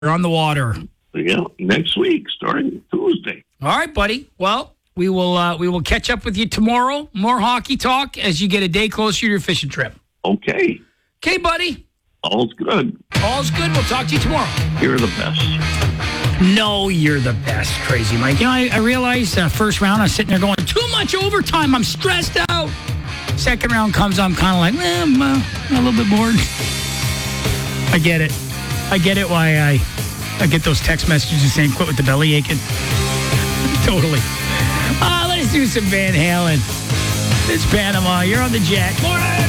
on the water. Yeah, next week, starting Tuesday. All right, buddy. Well, we will catch up with you tomorrow. More hockey talk as you get a day closer to your fishing trip. Okay. Okay, buddy. All's good. All's good. We'll talk to you tomorrow. You're the best. No, you're the best, Crazy Mike. You know, I realized first round I was sitting there going, too much overtime. I'm stressed out. Second round comes, I'm kind of like, I'm a little bit bored. I get it. I get it why I get those text messages saying quit with the belly aching. Totally. Let's do some Van Halen. It's Panama. You're on the Jet. Morning.